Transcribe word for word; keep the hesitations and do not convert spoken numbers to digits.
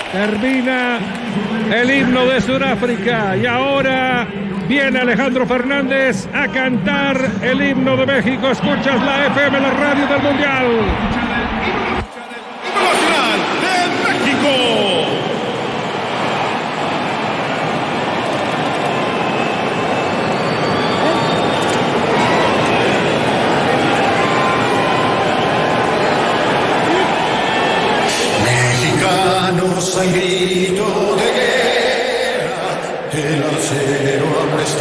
Termina el himno de Sudáfrica y ahora viene Alejandro Fernández a cantar el himno de México. Escuchas la F M, la radio del Mundial. Nacional de México. Mexicanos al grito de guerra, el acero apresado.